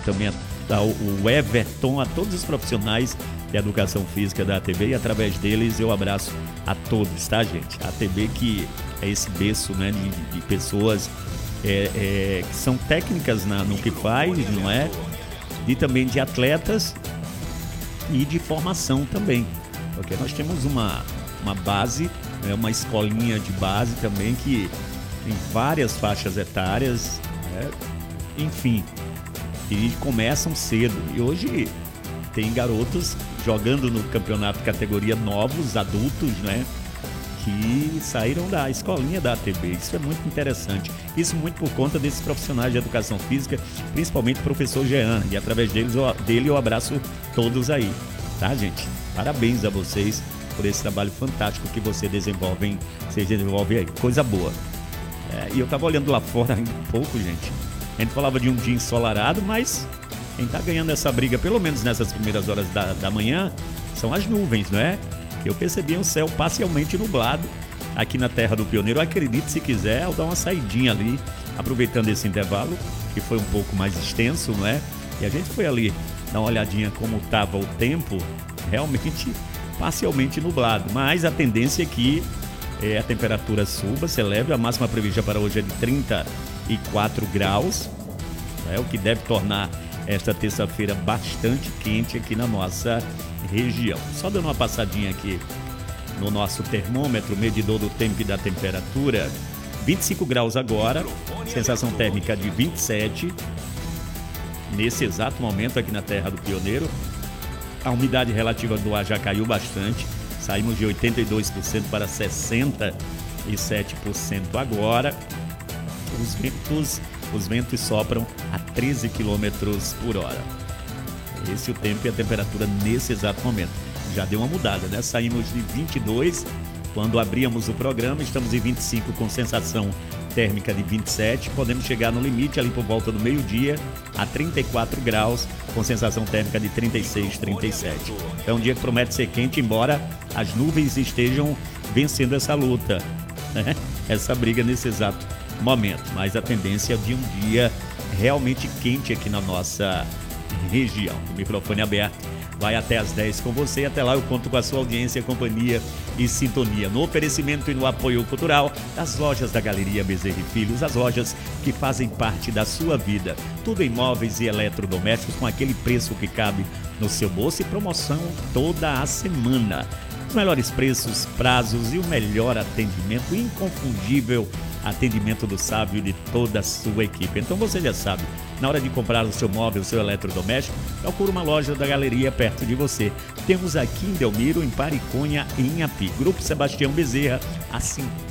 também o Everton, a todos os profissionais de educação física da ATB, e através deles eu abraço a todos, tá, gente? A ATB, que é esse berço, né, de pessoas que são técnicas no que faz, não é? E também de atletas e de formação também, porque nós temos uma base, né, uma escolinha de base também que tem várias faixas etárias, né? Enfim, e começam cedo. E hoje tem garotos jogando no campeonato categoria novos, adultos, né? Que saíram da escolinha da ATB. Isso é muito interessante. Isso muito por conta desses profissionais de educação física, principalmente o professor Jean. E através dele eu abraço todos aí, tá, gente? Parabéns a vocês por esse trabalho fantástico que vocês desenvolvem aí. Coisa boa. E eu tava olhando lá fora ainda um pouco, gente. A gente falava de um dia ensolarado, mas quem tá ganhando essa briga, pelo menos nessas primeiras horas da manhã, são as nuvens, não é? Eu percebi um céu parcialmente nublado aqui na Terra do Pioneiro. Acredite se quiser, eu dar uma saidinha ali, aproveitando esse intervalo, que foi um pouco mais extenso, não é? E a gente foi ali dar uma olhadinha como estava o tempo, realmente parcialmente nublado. Mas a tendência é que a temperatura suba, se eleve. A máxima prevista para hoje é de 34 graus, o que deve tornar esta terça-feira bastante quente aqui na nossa região. Só dando uma passadinha aqui no nosso termômetro, medidor do tempo e da temperatura, 25 graus agora, sensação térmica de 27, nesse exato momento aqui na Terra do Pioneiro. A umidade relativa do ar já caiu bastante, saímos de 82% para 67% agora. Os ventos sopram a 13 km por hora. Esse é o tempo e a temperatura nesse exato momento. Já deu uma mudada, né? Saímos de 22 quando abríamos o programa, estamos em 25 com sensação térmica de 27. Podemos chegar no limite ali por volta do meio-dia a 34 graus com sensação térmica de 36, 37. É um dia que promete ser quente, embora as nuvens estejam vencendo essa luta, né? Essa briga nesse exato momento. Mas a tendência é de um dia realmente quente aqui na nossa região. O microfone aberto vai até às 10 com você. Até lá eu conto com a sua audiência, companhia e sintonia. No oferecimento e no apoio cultural das lojas da Galeria Bezerra e Filhos, as lojas que fazem parte da sua vida. Tudo em móveis e eletrodomésticos com aquele preço que cabe no seu bolso e promoção toda a semana. Os melhores preços, prazos e o melhor atendimento, inconfundível atendimento do sábio de toda a sua equipe. Então você já sabe, na hora de comprar o seu móvel, o seu eletrodoméstico, procura uma loja da Galeria perto de você. Temos aqui em Delmiro, em Pariconha e em Api. Grupo Sebastião Bezerra, há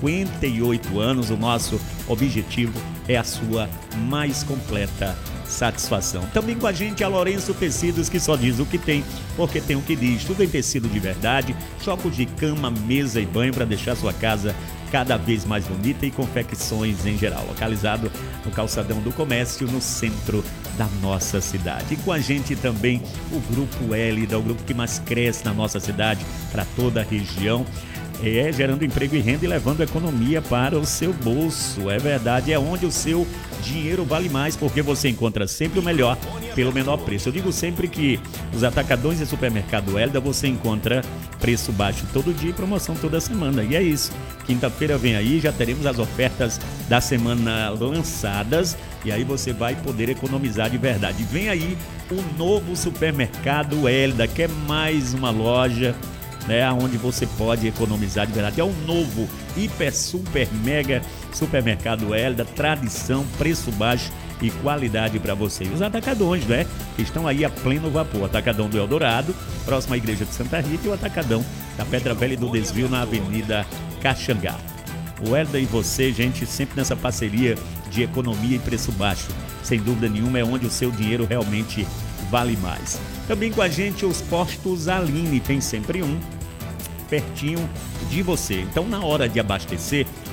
58 anos. O nosso objetivo é a sua mais completa satisfação. Também com a gente a Lourenço Tecidos, que só diz o que tem, porque tem o que diz. Tudo em tecido de verdade, jogos de cama, mesa e banho para deixar sua casa cada vez mais bonita, e confecções em geral. Localizado no Calçadão do Comércio, no centro da nossa cidade. E com a gente também o Grupo Hélida, o grupo que mais cresce na nossa cidade, para toda a região. Gerando emprego e renda e levando economia para o seu bolso. É verdade, é onde o seu dinheiro vale mais, porque você encontra sempre o melhor pelo menor preço. Eu digo sempre que os atacadões e supermercado Hélida você encontra preço baixo todo dia e promoção toda semana. E é isso. Quinta-feira vem aí, já teremos as ofertas da semana lançadas e aí você vai poder economizar de verdade. Vem aí o novo supermercado Hélida, que é mais uma loja, né, onde você pode economizar de verdade. É um novo hiper, super, mega supermercado Hélida, tradição, preço baixo e qualidade para você. E os atacadões, né, que estão aí a pleno vapor. Atacadão do Eldorado, próximo à Igreja de Santa Rita, e o Atacadão da Pedra Velha e do Desvio na Avenida Caxangá. O Hélida e você, gente, sempre nessa parceria de economia e preço baixo. Sem dúvida nenhuma, é onde o seu dinheiro realmente vale mais. Também com a gente os postos Aline, tem sempre um pertinho de você. Então, na hora de abastecer,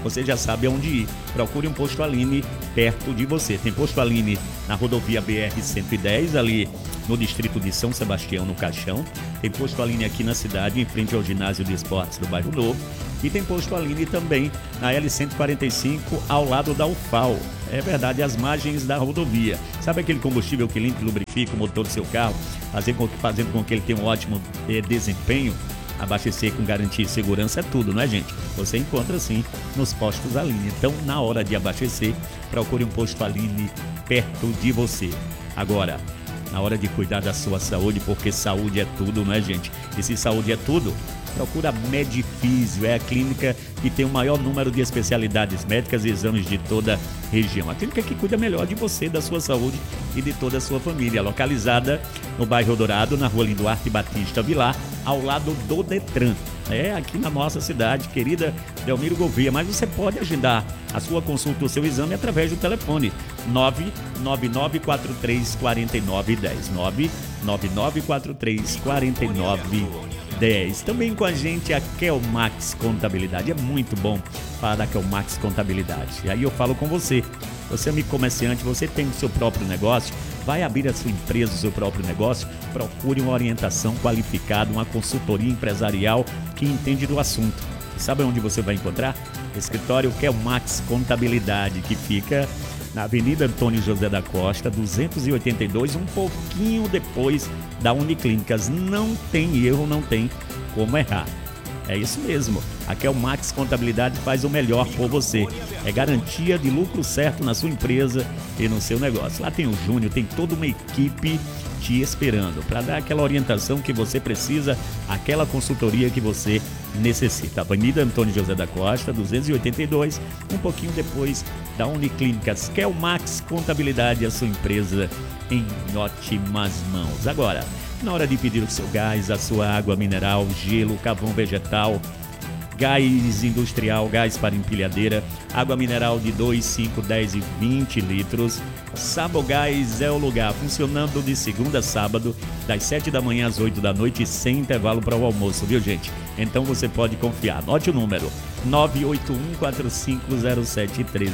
você já sabe aonde ir. Procure um posto Aline perto de você. Tem posto Aline na rodovia BR-110, ali no distrito de São Sebastião, no Caixão. Tem posto Aline aqui na cidade, em frente ao ginásio de esportes do Bairro Novo. E tem posto Aline também na L145, ao lado da UFAL. É verdade, as margens da rodovia. Sabe aquele combustível que limpa e lubrifica o motor do seu carro, fazendo com que ele tenha um ótimo desempenho? Abastecer com garantia e segurança é tudo, não é, gente? Você encontra, sim, nos postos Aline. Então, na hora de abastecer, procure um posto Aline perto de você. Agora, na hora de cuidar da sua saúde, porque saúde é tudo, não é, gente? E se saúde é tudo, procura a Medifísio, é a clínica que tem o maior número de especialidades médicas e exames de toda a região. A clínica que cuida melhor de você, da sua saúde e de toda a sua família. Localizada no bairro Dourado, na rua Linduarte Batista Vilar, ao lado do Detran. É aqui na nossa cidade, querida Delmiro Gouveia. Mas você pode agendar a sua consulta ou seu exame através do telefone 999434910. 999434910. Também com a gente a Kelmax Contabilidade. É muito bom falar da Kelmax Contabilidade. E aí eu falo com você. Você é um comerciante, você tem o seu próprio negócio, vai abrir a sua empresa, o seu próprio negócio, procure uma orientação qualificada, uma consultoria empresarial que entende do assunto. E sabe onde você vai encontrar? Escritório Kelmax Contabilidade, que fica na Avenida Antônio José da Costa, 282, um pouquinho depois da Uniclínicas. Não tem erro, não tem como errar. É isso mesmo. A Kelmax Contabilidade faz o melhor por você. É garantia de lucro certo na sua empresa e no seu negócio. Lá tem o Júnior, tem toda uma equipe te esperando para dar aquela orientação que você precisa, aquela consultoria que você necessita. Avenida Antônio José da Costa, 282, um pouquinho depois da Uniclínicas. Kelmax Contabilidade, a sua empresa em ótimas mãos. Agora, na hora de pedir o seu gás, a sua água mineral, gelo, carvão vegetal, gás industrial, gás para empilhadeira, água mineral de 2, 5, 10 e 20 litros. Sabogás é o lugar, funcionando de segunda a sábado, das 7 da manhã às 8 da noite, sem intervalo para o almoço, viu, gente? Então você pode confiar. Anote o número: 981450713.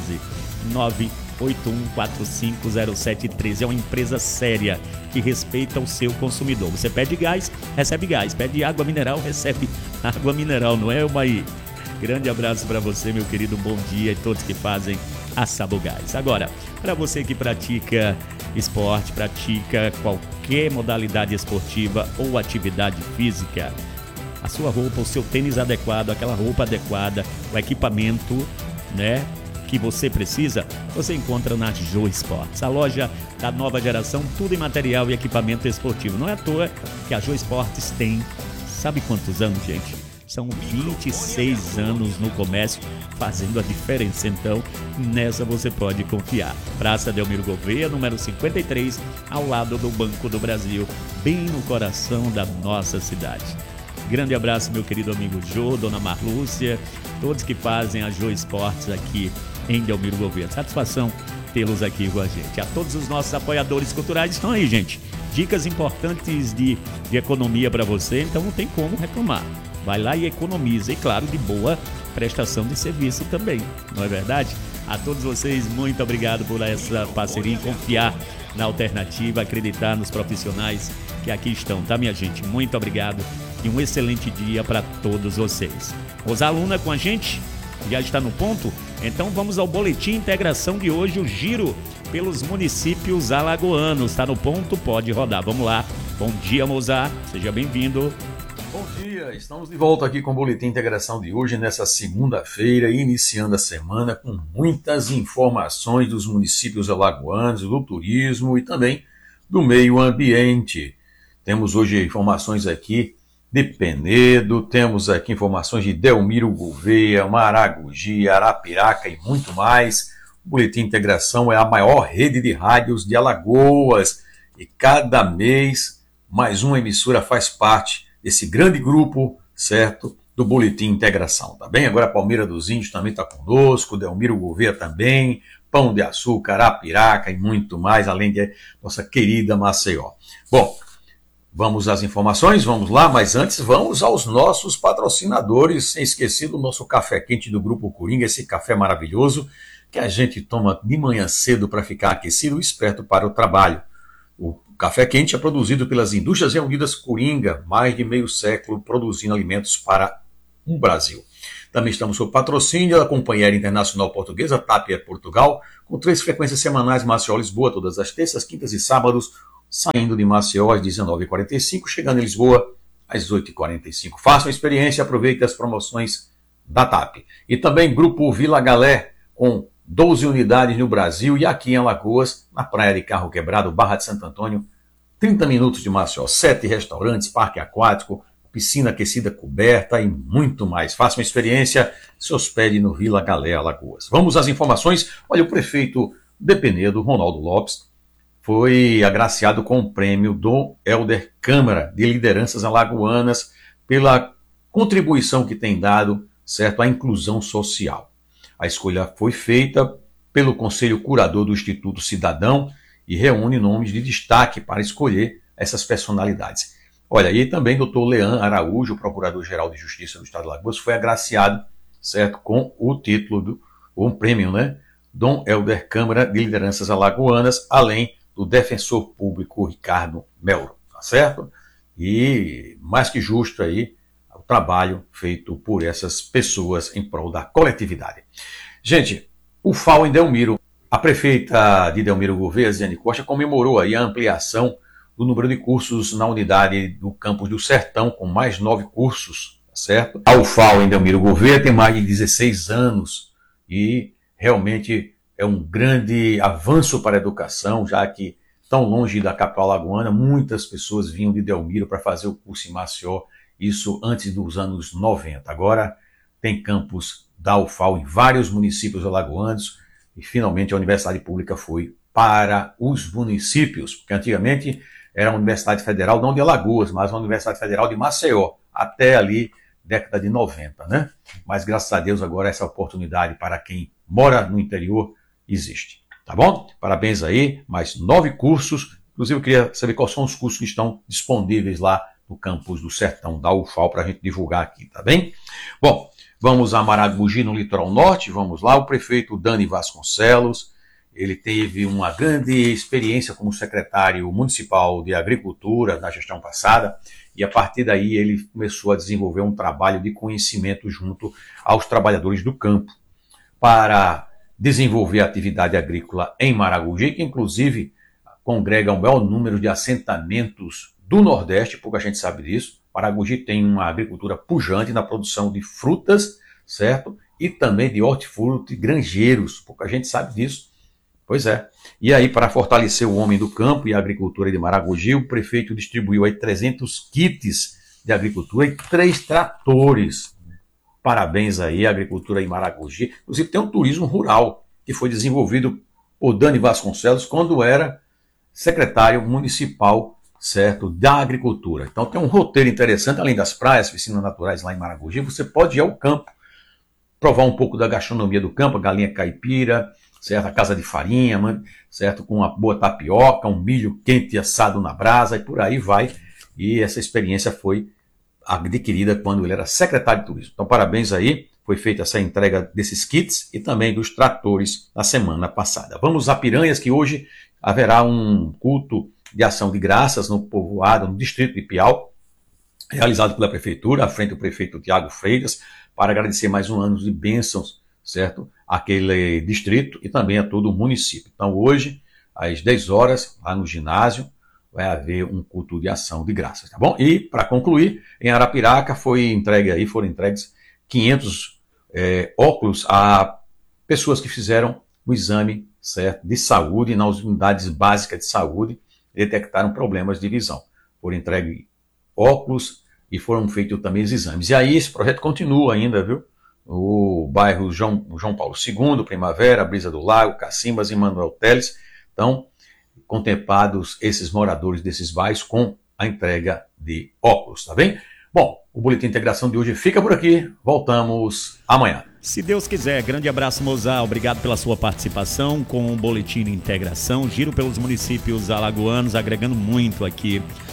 981450713. É uma empresa séria que respeita o seu consumidor. Você pede gás, recebe gás. Pede água mineral, recebe água mineral, não é, Maí? Grande abraço para você, meu querido. Bom dia a todos que fazem a Sabogás. Agora, para você que pratica esporte, pratica qualquer modalidade esportiva ou atividade física, a sua roupa, o seu tênis adequado, aquela roupa adequada, o equipamento, né, que você precisa, você encontra na Jô Esportes, a loja da nova geração, tudo em material e equipamento esportivo. Não é à toa que a Jô Esportes tem, sabe quantos anos, gente? São 26 anos no comércio, fazendo a diferença. Então, nessa você pode confiar. Praça Delmiro Gouveia, número 53, ao lado do Banco do Brasil, bem no coração da nossa cidade. Grande abraço, meu querido amigo Jô, dona Marlúcia, todos que fazem a Jô Esportes aqui em Delmiro Gouveia. Satisfação tê-los aqui com a gente. A todos os nossos apoiadores culturais estão aí, gente. Dicas importantes de economia para você, então não tem como reclamar. Vai lá e economiza, e claro, de boa prestação de serviço também, não é verdade? A todos vocês, muito obrigado por essa parceria, confiar na alternativa, acreditar nos profissionais que aqui estão, tá, minha gente? Muito obrigado e um excelente dia para todos vocês. Rosaluna com a gente, já está no ponto? Então vamos ao Boletim Integração de hoje, o giro pelos municípios alagoanos. Está no ponto? Pode rodar. Vamos lá. Bom dia, Mozart. Seja bem-vindo. Bom dia, estamos de volta aqui com o Boletim Integração de hoje, nessa segunda-feira, iniciando a semana com muitas informações dos municípios alagoanos, do turismo e também do meio ambiente. Temos hoje informações aqui de Penedo, temos aqui informações de Delmiro Gouveia, Maragogi, Arapiraca e muito mais. O Boletim Integração é a maior rede de rádios de Alagoas e cada mês mais uma emissora faz parte desse grande grupo, certo, do Boletim Integração, tá bem? Agora a Palmeira dos Índios também está conosco, Delmiro Gouveia também, Pão de Açúcar, Arapiraca e muito mais, além de nossa querida Maceió. Bom, Vamos às informações, vamos lá, mas antes vamos aos nossos patrocinadores, sem esquecer do nosso café quente do Grupo Coringa, esse café maravilhoso que a gente toma de manhã cedo para ficar aquecido e esperto para o trabalho. O café quente é produzido pelas Indústrias Reunidas Coringa, mais de meio século produzindo alimentos para o Brasil. Também estamos sob patrocínio da Companhia Aérea Internacional Portuguesa, TAP Air Portugal, com 3 frequências semanais Maceió-Lisboa, todas as terças, quintas e sábados, saindo de Maceió às 19h45, chegando em Lisboa às 8h45. Façam a experiência e aproveitem as promoções da TAP. E também Grupo Vila Galé, com 12 unidades no Brasil e aqui em Alagoas, na Praia de Carro Quebrado, Barra de Santo Antônio, 30 minutos de Maceió, 7 restaurantes, parque aquático, piscina aquecida coberta e muito mais. Faça uma experiência, se hospede no Vila Galé, Alagoas. Vamos às informações. Olha, o prefeito de Penedo, Ronaldo Lopes, foi agraciado com o prêmio Dom Helder Câmara de Lideranças Alagoanas pela contribuição que tem dado, certo, à inclusão social. A escolha foi feita pelo Conselho Curador do Instituto Cidadão e reúne nomes de destaque para escolher essas personalidades. Olha, e também o Dr. Leão Araújo, Procurador-Geral de Justiça do Estado de Alagoas, foi agraciado, certo, com o título um prêmio, né, Dom Helder Câmara de Lideranças Alagoanas, além do defensor público Ricardo Melro, tá certo? E mais que justo aí o trabalho feito por essas pessoas em prol da coletividade. Gente, o FAO em Delmiro, a prefeita de Delmiro Gouveia, Ziane Costa, comemorou aí a ampliação do número de cursos na unidade do campus do Sertão, com mais 9 cursos, tá certo? A UFAO em Delmiro Gouveia tem mais de 16 anos e realmente é um grande avanço para a educação, já que tão longe da capital alagoana, muitas pessoas vinham de Delmiro para fazer o curso em Maceió, isso antes dos anos 90. Agora tem campus da UFAO em vários municípios alagoanos e finalmente a universidade pública foi para os municípios, porque antigamente era uma universidade federal, não de Alagoas, mas uma universidade federal de Maceió, até ali década de 90, né? Mas graças a Deus agora essa oportunidade para quem mora no interior existe, tá bom? Parabéns aí, mais 9 cursos, inclusive eu queria saber quais são os cursos que estão disponíveis lá no campus do Sertão da UFAO para a gente divulgar aqui, tá bem? Bom, vamos a Maragogi, no litoral norte, vamos lá, o prefeito Dani Vasconcelos, ele teve uma grande experiência como secretário municipal de agricultura na gestão passada e a partir daí ele começou a desenvolver um trabalho de conhecimento junto aos trabalhadores do campo para desenvolver a atividade agrícola em Maragogi, que inclusive congrega um maior número de assentamentos do Nordeste, pouca gente sabe disso. Maragogi tem uma agricultura pujante na produção de frutas, certo? E também de hortifruti granjeiros, pouca gente sabe disso. Pois é. E aí, para fortalecer o homem do campo e a agricultura de Maragogi, o prefeito distribuiu aí 300 kits de agricultura e 3 tratores. Parabéns aí à agricultura em Maragogi. Inclusive tem um turismo rural que foi desenvolvido por Dani Vasconcelos quando era secretário municipal, certo, da agricultura. Então tem um roteiro interessante, além das praias, piscinas naturais lá em Maragogi, você pode ir ao campo, provar um pouco da gastronomia do campo, a galinha caipira, certo? A casa de farinha, certo? Com uma boa tapioca, um milho quente assado na brasa e por aí vai. E essa experiência foi adquirida quando ele era secretário de turismo. Então, parabéns aí. Foi feita essa entrega desses kits e também dos tratores na semana passada. Vamos a Piranhas, que hoje haverá um culto de ação de graças no povoado, no distrito de Piau, realizado pela prefeitura, à frente do prefeito Tiago Freitas, para agradecer mais um ano de bênçãos, certo? Àquele distrito e também a todo o município. Então hoje, às 10 horas, lá no ginásio, vai haver um culto de ação de graças, tá bom? E, para concluir, em Arapiraca foram entregues 500 óculos a pessoas que fizeram o exame, certo, de saúde nas unidades básicas de saúde e detectaram problemas de visão. Foram entregues óculos e foram feitos também os exames. E aí esse projeto continua ainda, viu? O bairro João Paulo II, Primavera, Brisa do Lago, Cacimbas e Manuel Teles, estão contemplados esses moradores desses bairros com a entrega de óculos, tá bem? Bom, o Boletim Integração de hoje fica por aqui, voltamos amanhã. Se Deus quiser, grande abraço, Mozart, obrigado pela sua participação com o Boletim Integração, giro pelos municípios alagoanos, agregando muito aqui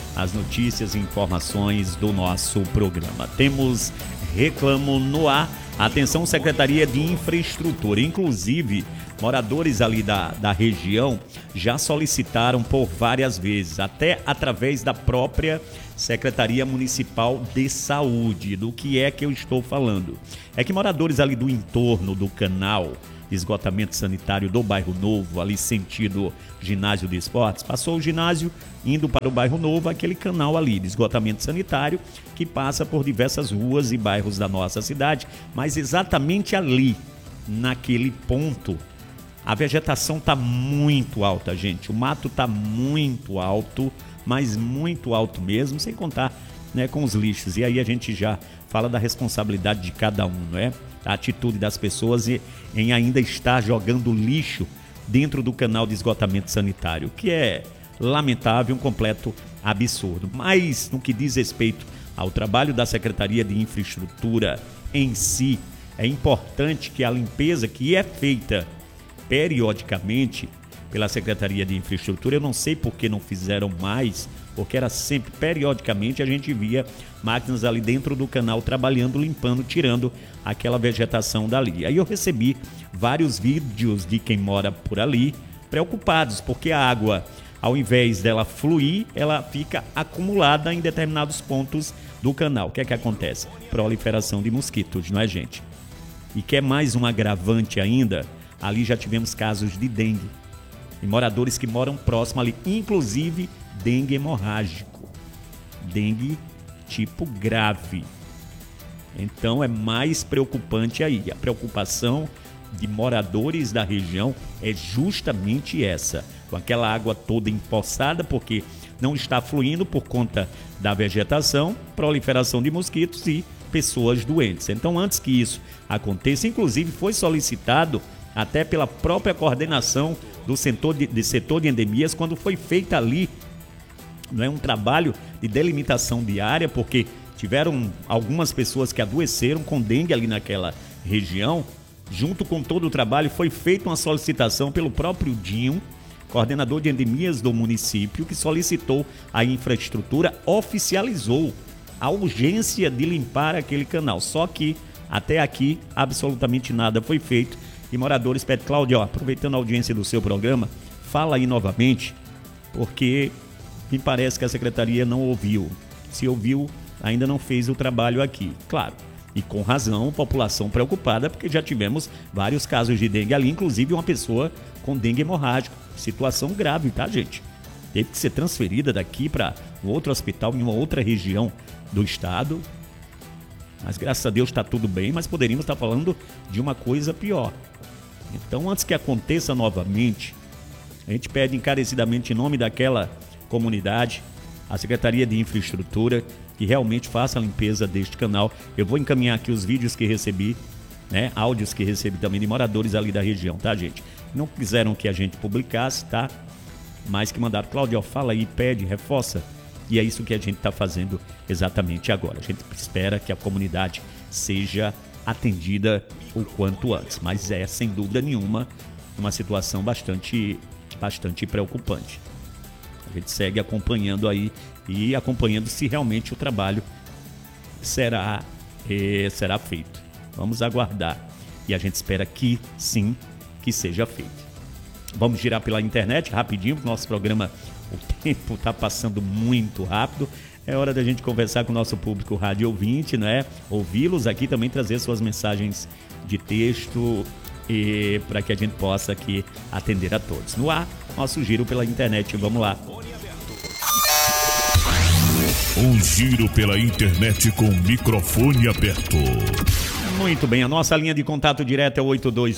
as notícias e informações do nosso programa. Temos reclamo no ar. Atenção, Secretaria de Infraestrutura. Inclusive, moradores ali da região já solicitaram por várias vezes, até através da própria Secretaria Municipal de Saúde. Do que é que eu estou falando? É que moradores ali do entorno do canal de esgotamento sanitário do Bairro Novo, ali sentido ginásio de esportes, passou o ginásio indo para o Bairro Novo, aquele canal ali de esgotamento sanitário que passa por diversas ruas e bairros da nossa cidade, mas exatamente ali, naquele ponto, a vegetação está muito alta, gente. O mato está muito alto, mas muito alto mesmo, sem contar, né, com os lixos. E aí a gente já fala da responsabilidade de cada um, não é? A atitude das pessoas em ainda estar jogando lixo dentro do canal de esgotamento sanitário, que é lamentável, um completo absurdo. Mas no que diz respeito ao trabalho da Secretaria de Infraestrutura em si, é importante que a limpeza que é feita periodicamente pela Secretaria de Infraestrutura, eu não sei por que não fizeram mais, porque era sempre, periodicamente, a gente via máquinas ali dentro do canal trabalhando, limpando, tirando aquela vegetação dali. Aí eu recebi vários vídeos de quem mora por ali, preocupados, porque a água, ao invés dela fluir, ela fica acumulada em determinados pontos do canal. O que é que acontece? Proliferação de mosquitos, não é, gente? E que é mais um agravante ainda, ali já tivemos casos de dengue. E moradores que moram próximo ali, inclusive dengue hemorrágico. Dengue tipo grave. Então é mais preocupante aí. A preocupação de moradores da região é justamente essa. Com aquela água toda empoçada, porque não está fluindo por conta da vegetação, proliferação de mosquitos e pessoas doentes. Então, antes que isso aconteça, inclusive foi solicitado até pela própria coordenação do setor de endemias, quando foi feita ali, não é, um trabalho de delimitação de área, porque tiveram algumas pessoas que adoeceram com dengue ali naquela região. Junto com todo o trabalho, foi feita uma solicitação pelo próprio Dinho, coordenador de endemias do município, que solicitou a infraestrutura, oficializou a urgência de limpar aquele canal. Só que até aqui absolutamente nada foi feito. E moradores pedem, Cláudio, aproveitando a audiência do seu programa, fala aí novamente, porque me parece que a secretaria não ouviu. Se ouviu, ainda não fez o trabalho aqui. Claro, e com razão, população preocupada, porque já tivemos vários casos de dengue ali, inclusive uma pessoa com dengue hemorrágico. Situação grave, tá, gente? Teve que ser transferida daqui para um outro hospital em uma outra região do estado. Mas graças a Deus está tudo bem, mas poderíamos estar falando de uma coisa pior. Então, antes que aconteça novamente, a gente pede encarecidamente em nome daquela comunidade, a Secretaria de Infraestrutura, que realmente faça a limpeza deste canal. Eu vou encaminhar aqui os vídeos que recebi, né, áudios que recebi também de moradores ali da região, tá, gente? Não quiseram que a gente publicasse, tá? Mas que mandaram, Cláudio, fala aí, pede, reforça. E é isso que a gente está fazendo exatamente agora. A gente espera que a comunidade seja atendida o quanto antes. Mas é, sem dúvida nenhuma, uma situação bastante preocupante. A gente segue acompanhando aí e acompanhando se realmente o trabalho será feito. Vamos aguardar. E a gente espera que sim, que seja feito. Vamos girar pela internet rapidinho, porque o nosso programa, o tempo está passando muito rápido. É hora da gente conversar com o nosso público rádio ouvinte, né? Ouvi-los aqui, também trazer suas mensagens de texto e para que a gente possa aqui atender a todos. No ar, nosso giro pela internet. Vamos lá. Um giro pela internet com microfone aberto. Muito bem, a nossa linha de contato direto é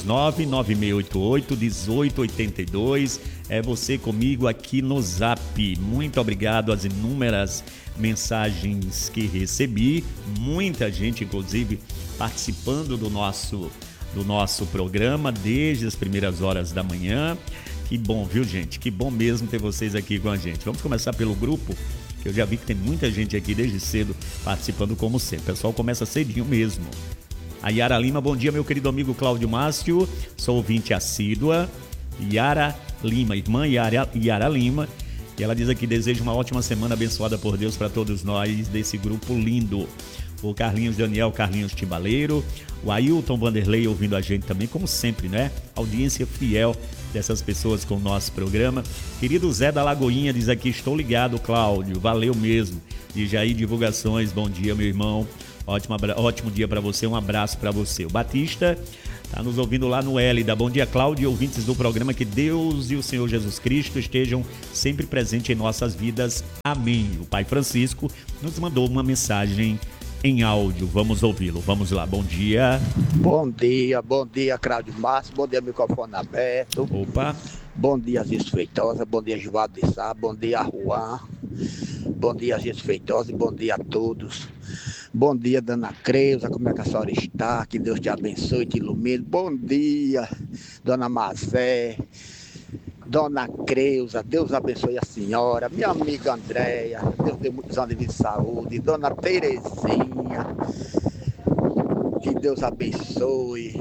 829-9688-1882. É você comigo aqui no Zap. Muito obrigado às inúmeras mensagens que recebi. Muita gente, inclusive, participando do nosso programa desde as primeiras horas da manhã. Que bom, viu, gente? Que bom mesmo ter vocês aqui com a gente. Vamos começar pelo grupo, que eu já vi que tem muita gente aqui desde cedo participando como sempre. O pessoal começa cedinho mesmo. A Yara Lima, bom dia, meu querido amigo Cláudio Márcio, sou ouvinte assídua. Yara Lima, irmã Yara Lima, E ela diz aqui, deseja uma ótima semana abençoada por Deus para todos nós desse grupo lindo. O Carlinhos Daniel, Carlinhos Timbaleiro, o Ailton Vanderlei ouvindo a gente também, como sempre, né? Audiência fiel dessas pessoas com o nosso programa. Querido Zé da Lagoinha diz aqui, estou ligado, Cláudio, valeu mesmo. E Jair Divulgações, bom dia, meu irmão. Ótimo dia para você, um abraço para você. O Batista está nos ouvindo lá no Hélida. Bom dia, Cláudio e ouvintes do programa. Que Deus e o Senhor Jesus Cristo estejam sempre presentes em nossas vidas. Amém. O Pai Francisco nos mandou uma mensagem em áudio. Vamos ouvi-lo. Vamos lá. Bom dia. Bom dia, Cláudio Márcio. Bom dia, microfone aberto. Opa. Bom dia, Aziz Feitosa. Bom dia, Givaldo de Sá. Bom dia, Juan. Bom dia, Aziz Feitosa. E bom dia a todos. Bom dia, Dona Creuza. Como é que a senhora está? Que Deus te abençoe e te ilumine. Bom dia, Dona Mazé. Dona Creuza, Deus abençoe a senhora, minha amiga Andréia, Deus dê muitos anos de saúde, Dona Terezinha, que Deus abençoe,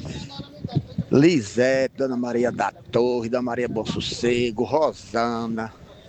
Lisete, Dona Maria da Torre, Dona Maria Bom Sossego, Rosana,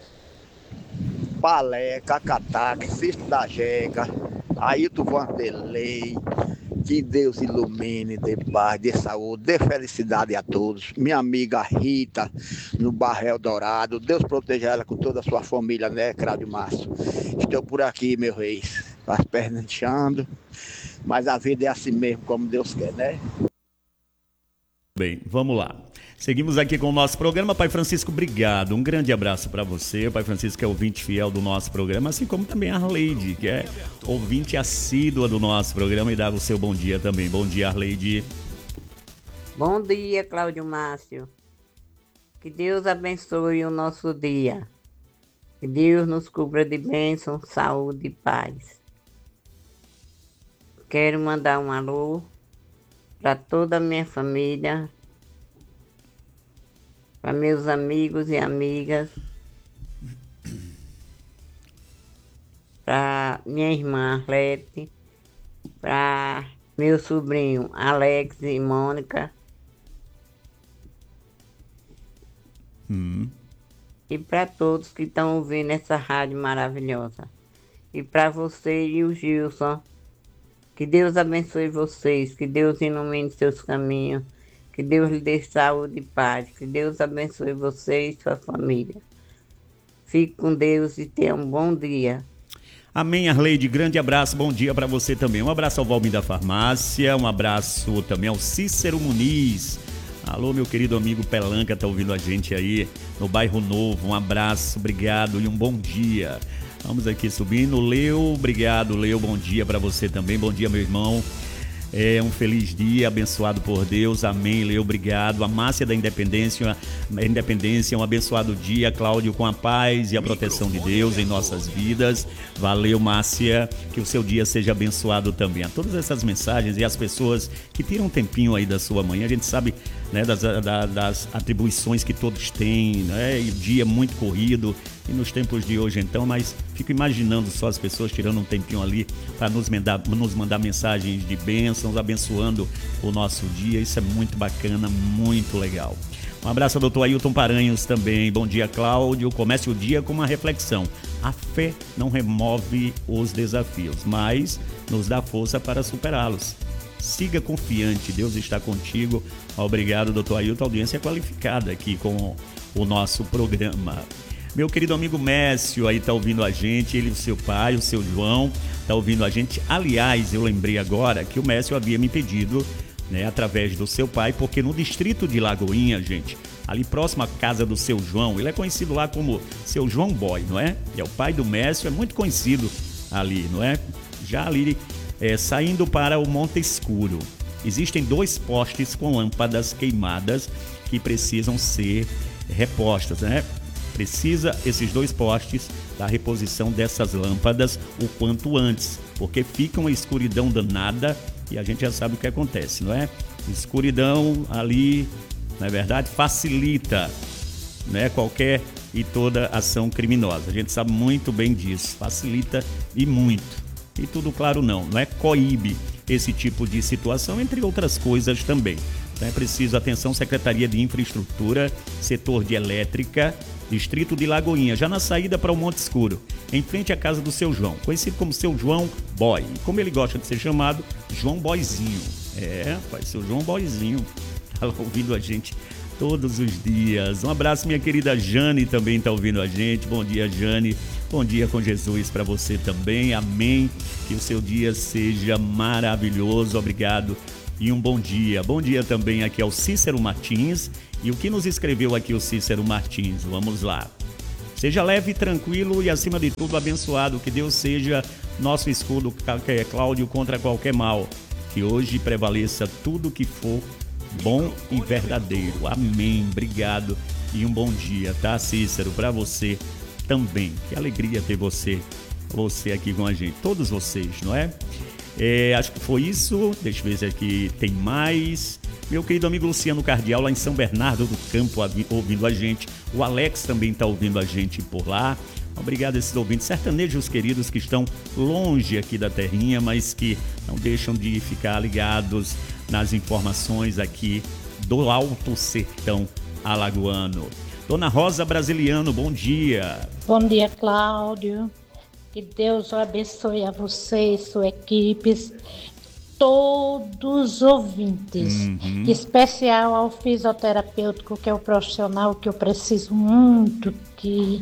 Palé, Cacataque, Cisto da Jega, Ailton Vanderlei. Que Deus ilumine, dê paz, dê saúde, dê felicidade a todos. Minha amiga Rita, no Barrel Dourado. Deus proteja ela com toda a sua família, né, Cláudio Márcio? Estou por aqui, meu reis, as pernas inchando. Mas a vida é assim mesmo, como Deus quer, né? Bem, vamos lá. Seguimos aqui com o nosso programa. Pai Francisco, obrigado. Um grande abraço para você. O Pai Francisco é ouvinte fiel do nosso programa, assim como também a Arleide, que é ouvinte assídua do nosso programa e dá o seu bom dia também. Bom dia, Arleide. Bom dia, Cláudio Márcio. Que Deus abençoe o nosso dia. Que Deus nos cubra de bênção, saúde e paz. Quero mandar um alô para toda a minha família, para meus amigos e amigas, para minha irmã Arlete, para meu sobrinho Alex e Mônica, e para todos que estão ouvindo essa rádio maravilhosa. E para você e o Gilson, que Deus abençoe vocês, que Deus ilumine seus caminhos, que Deus lhe dê saúde e paz, que Deus abençoe você e sua família. Fique com Deus e tenha um bom dia. Amém, Arleide. Grande abraço, bom dia para você também. Um abraço ao Valmir da Farmácia, um abraço também ao Cícero Muniz. Alô, meu querido amigo Pelanca, tá ouvindo a gente aí no Bairro Novo. Um abraço, obrigado e um bom dia. Vamos aqui subindo. Leo, obrigado, Leo. Bom dia para você também. Bom dia, meu irmão. Um feliz dia, abençoado por Deus. Amém, Leo, obrigado. A Márcia da Independência, um abençoado dia, Cláudio, com a paz e a proteção de Deus em nossas vidas. Valeu, Márcia, que o seu dia seja abençoado também. A todas essas mensagens e as pessoas que tiram um tempinho aí da sua manhã, a gente sabe, né, das atribuições que todos têm, né, e o dia é muito corrido, e nos tempos de hoje então, mas fico imaginando só as pessoas tirando um tempinho ali para nos mandar mensagens de bênçãos, abençoando o nosso dia. Isso é muito bacana, muito legal. Um abraço ao doutor Ailton Paranhos também. Bom dia, Cláudio. Comece o dia com uma reflexão. A fé não remove os desafios, mas nos dá força para superá-los. Siga confiante, Deus está contigo. Obrigado, doutor Ailton. Audiência qualificada aqui com o nosso programa. Meu querido amigo Mécio aí tá ouvindo a gente, ele, o seu pai, o seu João, tá ouvindo a gente. Aliás, eu lembrei agora que o Mécio havia me pedido, né, através do seu pai, porque no distrito de Lagoinha, gente, ali próximo à casa do seu João, ele é conhecido lá como seu João Boy, não é? É o pai do Mécio, é muito conhecido ali, não é? Já ali, saindo para o Monte Escuro, existem 2 postes com lâmpadas queimadas que precisam ser repostas, né? Precisa esses 2 postes da reposição dessas lâmpadas o quanto antes, porque fica uma escuridão danada e a gente já sabe o que acontece, não é? Escuridão ali, na verdade, facilita, né, qualquer e toda ação criminosa. A gente sabe muito bem disso, facilita e muito. E tudo claro não é? Coíbe esse tipo de situação, entre outras coisas também. Então é preciso atenção, Secretaria de Infraestrutura, setor de elétrica, distrito de Lagoinha, já na saída para o Monte Escuro, em frente à casa do seu João, conhecido como seu João Boy, e como ele gosta de ser chamado, João Boyzinho. Pai, seu João Boyzinho, tá ouvindo a gente todos os dias. Um abraço, minha querida Jane, também tá ouvindo a gente. Bom dia, Jane. Bom dia com Jesus para você também. Amém. Que o seu dia seja maravilhoso. Obrigado e um bom dia. Bom dia também aqui ao Cícero Martins. E o que nos escreveu aqui o Cícero Martins? Vamos lá. Seja leve, tranquilo e, acima de tudo, abençoado. Que Deus seja nosso escudo, Cláudio, contra qualquer mal. Que hoje prevaleça tudo que for bom e verdadeiro. Amém. Obrigado e um bom dia, tá, Cícero? Para você também. Que alegria ter você aqui com a gente. Todos vocês, não é? Acho que foi isso. Deixa eu ver se aqui tem mais. Meu querido amigo Luciano Cardial, lá em São Bernardo do Campo, ouvindo a gente. O Alex também está ouvindo a gente por lá. Obrigado a esses ouvintes sertanejos queridos que estão longe aqui da terrinha, mas que não deixam de ficar ligados nas informações aqui do Alto Sertão Alagoano. Dona Rosa Brasiliano, bom dia. Bom dia, Cláudio. Que Deus abençoe a você e sua equipe, todos os ouvintes. Em especial ao fisioterapêutico, que é o profissional que eu preciso muito, que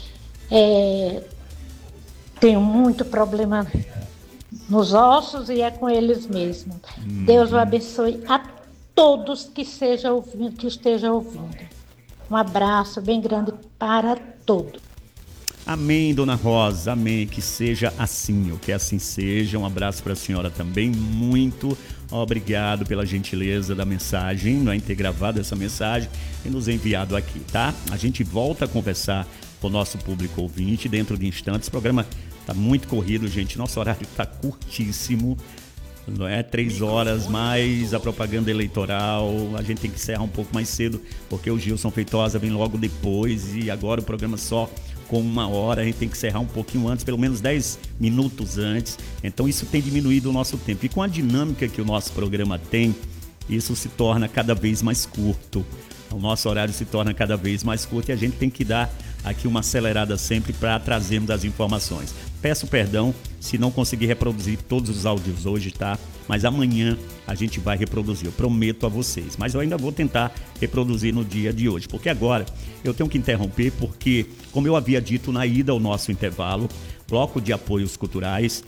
tenho muito problema nos ossos e é com eles mesmo. Deus o abençoe a todos que estejam ouvindo. Um abraço bem grande para todos. Amém, Dona Rosa, amém, que seja assim, que assim seja. Um abraço para a senhora também, muito obrigado pela gentileza da mensagem, não é, em ter gravado essa mensagem e nos enviado aqui, tá? A gente volta a conversar com o nosso público ouvinte dentro de instantes. O programa tá muito corrido, gente, nosso horário tá curtíssimo, não é? 3 horas mais a propaganda eleitoral, a gente tem que encerrar um pouco mais cedo, porque o Gilson Feitosa vem logo depois e agora o programa só com 1 hora, a gente tem que encerrar um pouquinho antes, pelo menos 10 minutos antes, então isso tem diminuído o nosso tempo. E com a dinâmica que o nosso programa tem, isso se torna cada vez mais curto. O nosso horário se torna cada vez mais curto e a gente tem que dar aqui uma acelerada sempre para trazermos as informações. Peço perdão se não conseguir reproduzir todos os áudios hoje, tá? Mas amanhã a gente vai reproduzir, eu prometo a vocês. Mas eu ainda vou tentar reproduzir no dia de hoje, porque agora eu tenho que interromper, porque, como eu havia dito na ida ao nosso intervalo, bloco de apoios culturais,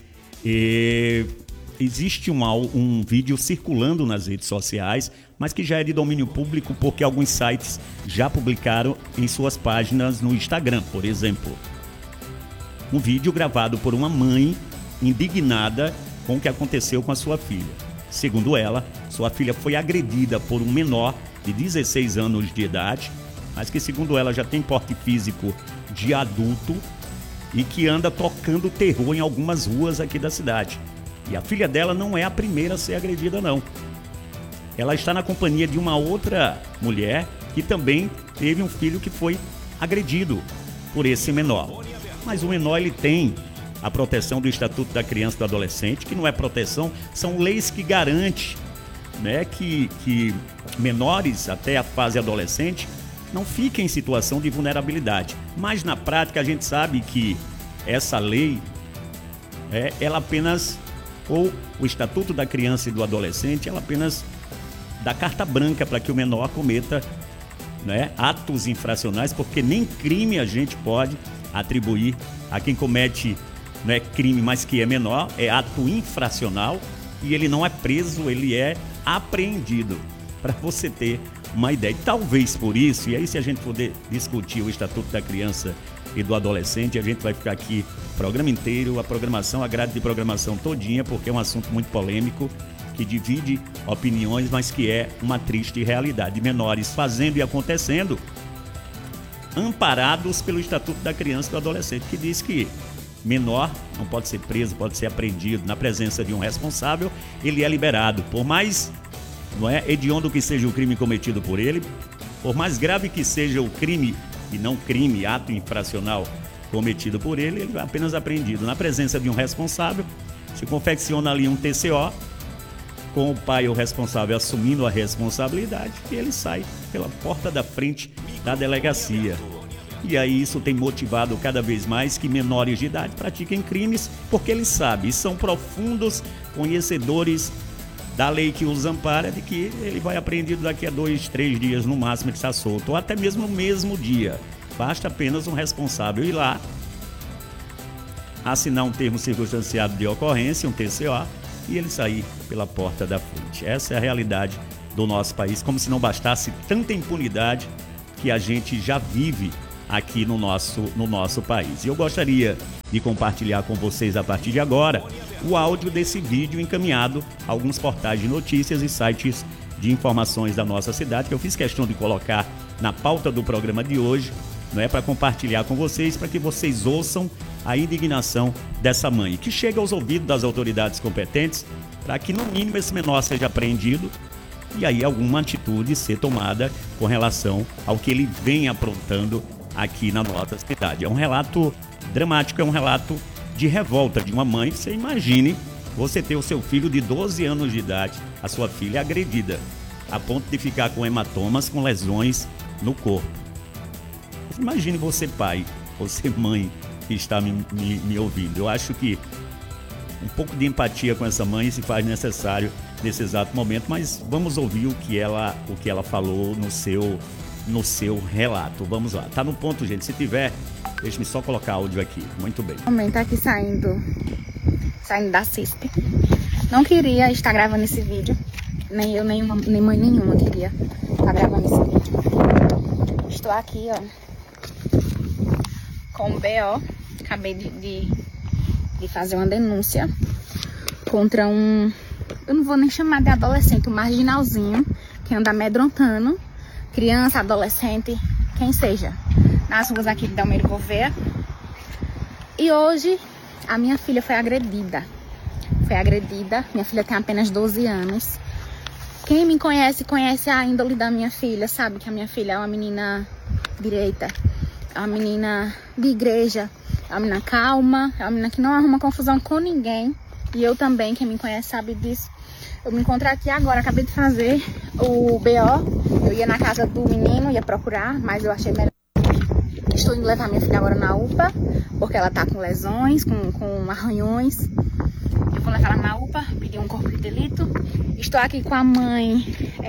existe um vídeo circulando nas redes sociais, mas que já é de domínio público, porque alguns sites já publicaram em suas páginas no Instagram, por exemplo. Um vídeo gravado por uma mãe indignada com o que aconteceu com a sua filha. Segundo ela, sua filha foi agredida por um menor de 16 anos de idade, mas que, segundo ela, já tem porte físico de adulto e que anda tocando terror em algumas ruas aqui da cidade. E a filha dela não é a primeira a ser agredida, não. Ela está na companhia de uma outra mulher que também teve um filho que foi agredido por esse menor. Mas o menor, ele tem a proteção do Estatuto da Criança e do Adolescente, que não é proteção, são leis que garantem, né, que menores até a fase adolescente não fiquem em situação de vulnerabilidade. Mas na prática a gente sabe que essa lei, ela apenas, ou o Estatuto da Criança e do Adolescente, ela apenas dá carta branca para que o menor cometa, né, atos infracionais, porque nem crime a gente pode atribuir a quem comete, não é crime, mas que é menor, é ato infracional e ele não é preso, ele é apreendido, para você ter uma ideia. E talvez por isso, e aí se a gente puder discutir o Estatuto da Criança e do Adolescente, a gente vai ficar aqui o programa inteiro, a programação, a grade de programação todinha, porque é um assunto muito polêmico, que divide opiniões, mas que é uma triste realidade. Menores fazendo e acontecendo, amparados pelo Estatuto da Criança e do Adolescente, que diz que menor não pode ser preso, pode ser apreendido. Na presença de um responsável, ele é liberado. Por mais, não é, hediondo que seja o crime cometido por ele, por mais grave que seja o crime, e não crime, ato infracional cometido por ele, ele é apenas apreendido. Na presença de um responsável, se confecciona ali um TCO, com o pai ou responsável assumindo a responsabilidade, e ele sai pela porta da frente da delegacia. E aí isso tem motivado cada vez mais que menores de idade pratiquem crimes, porque eles sabem e são profundos conhecedores da lei que os ampara, de que ele vai apreendido daqui a 2, 3 dias no máximo, ele está solto, ou até mesmo no mesmo dia. Basta apenas um responsável ir lá, assinar um termo circunstanciado de ocorrência, um TCO, e ele sair pela porta da frente. Essa é a realidade do nosso país, como se não bastasse tanta impunidade que a gente já vive aqui no nosso país. E eu gostaria de compartilhar com vocês a partir de agora o áudio desse vídeo encaminhado a alguns portais de notícias e sites de informações da nossa cidade, que eu fiz questão de colocar na pauta do programa de hoje, não é, para compartilhar com vocês, para que vocês ouçam a indignação dessa mãe, que chega aos ouvidos das autoridades competentes, para que no mínimo esse menor seja apreendido e aí alguma atitude ser tomada com relação ao que ele vem aprontando aqui na nossa cidade. É um relato dramático, é um relato de revolta de uma mãe. Você imagine você ter o seu filho de 12 anos de idade, a sua filha agredida, a ponto de ficar com hematomas, com lesões no corpo. Imagine você pai, você mãe que está me ouvindo. Eu acho que um pouco de empatia com essa mãe se faz necessário nesse exato momento, mas vamos ouvir o que ela falou no seu relato. Vamos lá. Tá no ponto, gente. Se tiver, deixe-me só colocar áudio aqui. Muito bem. A mãe tá aqui saindo da CISP. Não queria estar gravando esse vídeo. Nem eu, nem mãe nenhuma queria estar gravando esse vídeo. Estou aqui, ó, com o BO. Acabei de fazer uma denúncia contra um... Eu não vou nem chamar de adolescente, um marginalzinho que anda amedrontando criança, adolescente, quem seja, nas ruas aqui de Delmiro Gouveia. E hoje a minha filha foi agredida. Minha filha tem apenas 12 anos. Quem me conhece a índole da minha filha, sabe que a minha filha é uma menina direita, é uma menina de igreja, é uma menina calma, é uma menina que não arruma confusão com ninguém. E eu também, quem me conhece sabe disso. Eu me encontro aqui agora, acabei de fazer o BO. Eu ia na casa do menino, ia procurar, mas eu achei melhor. Estou indo levar minha filha agora na UPA, porque ela tá com lesões, com arranhões. Eu vou levar ela na UPA, pedir um corpo de delito. Estou aqui com a mãe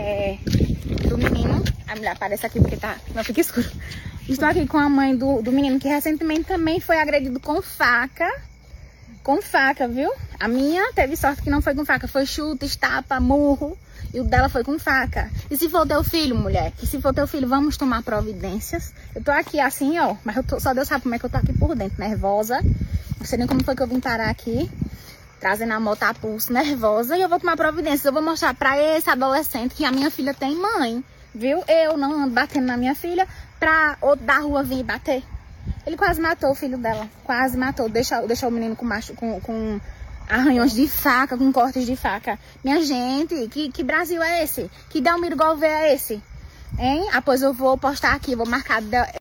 do menino. A mulher aparece aqui porque não fica escuro. Estou aqui com a mãe do menino que recentemente também foi agredido com faca. Com faca, viu? A minha teve sorte que não foi com faca, foi chute, estapa, murro. E o dela foi com faca. E se for teu filho, mulher? E se for teu filho, vamos tomar providências. Eu tô aqui assim, ó, mas só Deus sabe como é que eu tô aqui por dentro, nervosa. Não sei nem como foi que eu vim parar aqui, trazendo a moto a pulso, nervosa. E eu vou tomar providências, eu vou mostrar pra esse adolescente que a minha filha tem mãe, viu? Eu não ando batendo na minha filha pra outro da rua vir bater. Ele quase matou o filho dela, quase matou, deixou o menino com arranhões de faca, com cortes de faca. Minha gente, que Brasil é esse? Que Delmiro Gouveia é esse? Hein? Pois eu vou postar aqui, vou marcar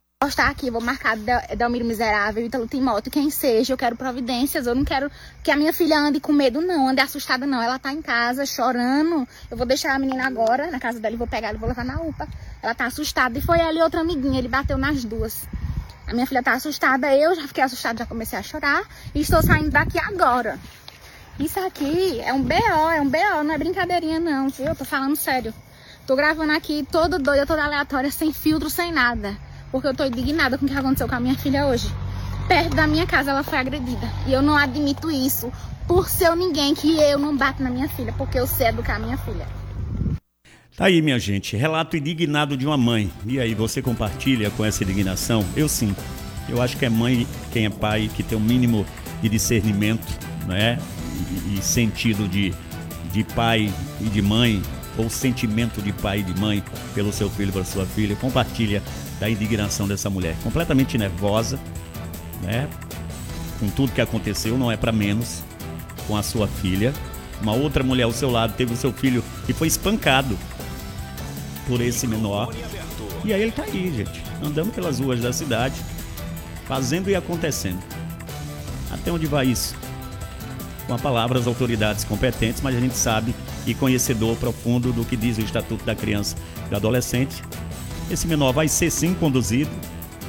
Delmiro Miserável, Ítalo Timóteo, quem seja. Eu quero providências, eu não quero que a minha filha ande com medo não, ande assustada não. Ela tá em casa chorando, eu vou deixar a menina agora na casa dela e vou pegar ela e vou levar na UPA. Ela tá assustada e foi ela e outra amiguinha, ele bateu nas duas. A minha filha tá assustada, eu já fiquei assustada, já comecei a chorar e estou saindo daqui agora. Isso aqui é um BO, não é brincadeirinha não, viu? Eu tô falando sério. Tô gravando aqui toda doida, toda aleatória, sem filtro, sem nada. Porque eu tô indignada com o que aconteceu com a minha filha hoje. Perto da minha casa ela foi agredida. E eu não admito isso por ser ninguém, que eu não bato na minha filha, porque eu sei educar a minha filha. Tá aí, minha gente, relato indignado de uma mãe. E aí, você compartilha com essa indignação? Eu sim. Eu acho que é mãe, quem é pai, que tem um mínimo de discernimento, né? E sentido de pai e de mãe, ou sentimento de pai e de mãe pelo seu filho, pela sua filha, compartilha da indignação dessa mulher. Completamente nervosa, né? Com tudo que aconteceu, não é para menos, com a sua filha. Uma outra mulher ao seu lado teve o seu filho que foi espancado por esse menor. E aí ele tá aí, gente, andando pelas ruas da cidade, fazendo e acontecendo. Até onde vai isso? Com a palavra das autoridades competentes, mas a gente sabe e conhecedor profundo do que diz o Estatuto da Criança e do Adolescente. Esse menor vai ser sim conduzido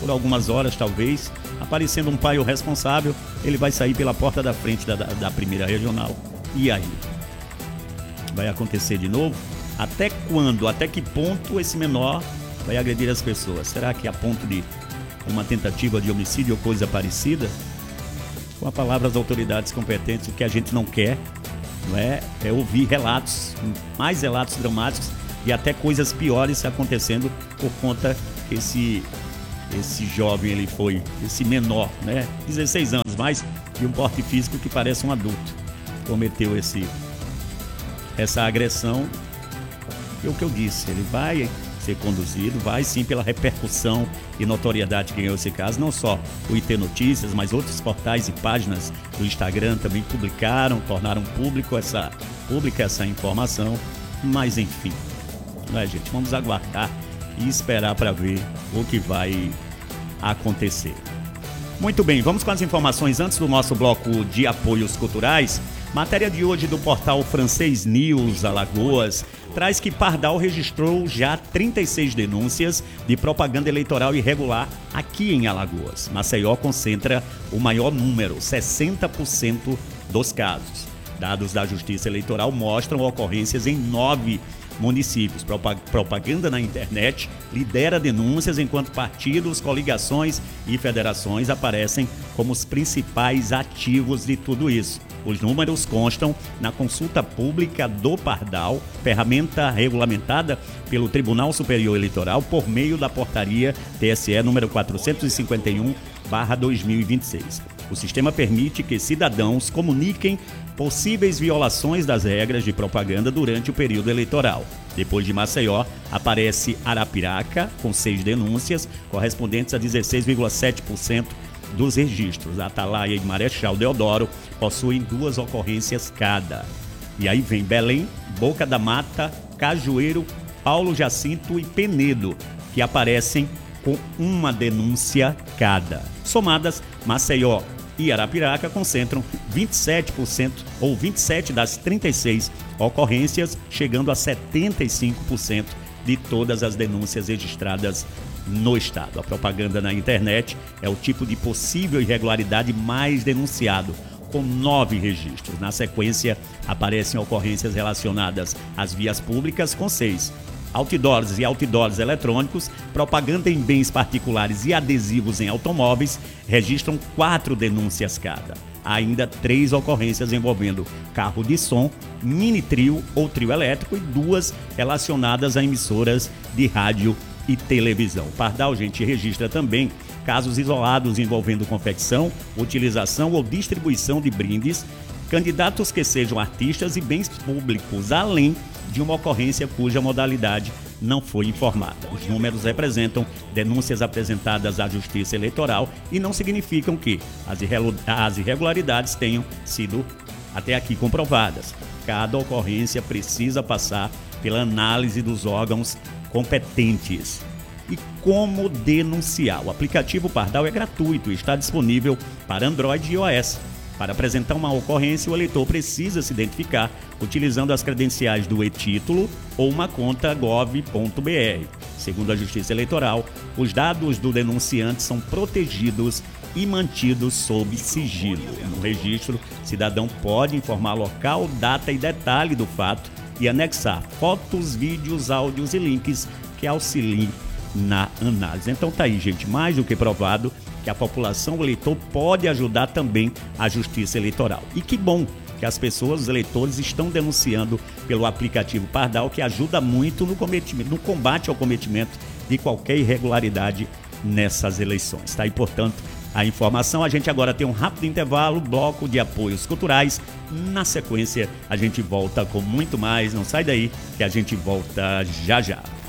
por algumas horas talvez, aparecendo um pai ou responsável, ele vai sair pela porta da frente da primeira regional. E aí? Vai acontecer de novo? Até quando, até que ponto esse menor vai agredir as pessoas? Será que a ponto de uma tentativa de homicídio ou coisa parecida? Com a palavra das autoridades competentes, o que a gente não quer, não é ouvir relatos, mais relatos dramáticos e até coisas piores acontecendo por conta que esse jovem, ele foi, esse menor, né, 16 anos, mais de um porte físico que parece um adulto, cometeu essa agressão. E o que eu disse, ele vai ser conduzido, vai sim pela repercussão e notoriedade que ganhou esse caso, não só o IT Notícias, mas outros portais e páginas do Instagram também tornaram pública essa informação, mas enfim, né, gente, vamos aguardar e esperar para ver o que vai acontecer. Muito bem, vamos com as informações antes do nosso bloco de apoios culturais. Matéria de hoje do portal Francês News Alagoas traz que Pardal registrou já 36 denúncias de propaganda eleitoral irregular aqui em Alagoas. Maceió concentra o maior número, 60% dos casos. Dados da Justiça Eleitoral mostram ocorrências em 9 municípios. Propaganda na internet lidera denúncias, enquanto partidos, coligações e federações aparecem como os principais ativos de tudo isso. Os números constam na consulta pública do Pardal, ferramenta regulamentada pelo Tribunal Superior Eleitoral por meio da portaria TSE número 451/2026. O sistema permite que cidadãos comuniquem possíveis violações das regras de propaganda durante o período eleitoral. Depois de Maceió, aparece Arapiraca, com 6 denúncias, correspondentes a 16,7% dos registros. Atalaia e Marechal Deodoro possuem 2 ocorrências cada. E aí vem Belém, Boca da Mata, Cajueiro, Paulo Jacinto e Penedo, que aparecem com 1 denúncia cada. Somadas, Maceió e Arapiraca concentram 27% ou 27 das 36 ocorrências, chegando a 75% de todas as denúncias registradas no estado. A propaganda na internet é o tipo de possível irregularidade mais denunciado, com 9 registros. Na sequência, aparecem ocorrências relacionadas às vias públicas, com 6. Outdoors e outdoors eletrônicos, propaganda em bens particulares e adesivos em automóveis registram 4 denúncias cada. Há ainda 3 ocorrências envolvendo carro de som, mini trio ou trio elétrico e 2 relacionadas a emissoras de rádio e televisão. O Pardal, gente, registra também casos isolados envolvendo confecção, utilização ou distribuição de brindes, candidatos que sejam artistas e bens públicos, além de uma ocorrência cuja modalidade não foi informada. Os números representam denúncias apresentadas à Justiça Eleitoral e não significam que as irregularidades tenham sido até aqui comprovadas. Cada ocorrência precisa passar pela análise dos órgãos competentes. E como denunciar? O aplicativo Pardal é gratuito e está disponível para Android e iOS. Para apresentar uma ocorrência, o eleitor precisa se identificar utilizando as credenciais do e-título ou uma conta gov.br. Segundo a Justiça Eleitoral, os dados do denunciante são protegidos e mantidos sob sigilo. No registro, o cidadão pode informar local, data e detalhe do fato e anexar fotos, vídeos, áudios e links que auxiliem na análise. Então tá aí, gente, mais do que provado que a população, o eleitor, pode ajudar também a Justiça Eleitoral. E que bom que as pessoas, os eleitores, estão denunciando pelo aplicativo Pardal, que ajuda muito no combate ao cometimento de qualquer irregularidade nessas eleições. Tá aí, portanto, a informação. A gente agora tem um rápido intervalo, bloco de apoios culturais. Na sequência, a gente volta com muito mais. Não sai daí, que a gente volta já já.